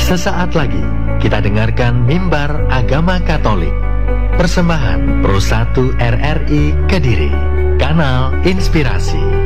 Sesaat lagi kita dengarkan Mimbar Agama Katolik. Persembahan Pro 1 RRI Kediri, Kanal Inspirasi.